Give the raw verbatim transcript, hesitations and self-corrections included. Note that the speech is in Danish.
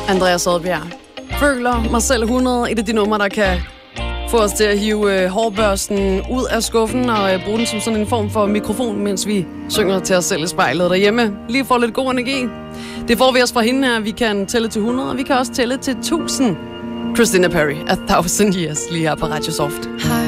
Andreas Odbjerg. Føler mig selv hundrede. Et af de numre, der kan få os til at hive øh, hårbørsten ud af skuffen og øh, bruge den som sådan en form for mikrofon, mens vi synger til os selv i spejlet derhjemme. Lige får lidt god energi. Det får vi os fra hende her. Vi kan tælle til hundrede, og vi kan også tælle til tusind. Christina Perri, A Thousand Years, lige her på Radio Soft. Hej.